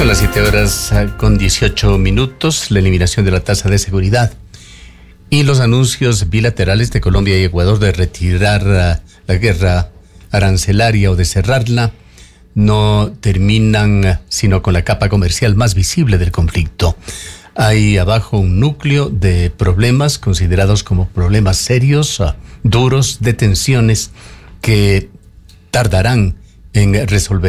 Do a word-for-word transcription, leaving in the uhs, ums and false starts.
Son las siete horas con dieciocho minutos, la eliminación de la tasa de seguridad y los anuncios bilaterales de Colombia y Ecuador de retirar uh, la guerra arancelaria o de cerrarla no terminan uh, sino con la capa comercial más visible del conflicto. Hay abajo un núcleo de problemas considerados como problemas serios, uh, duros, de tensiones que tardarán en resolver.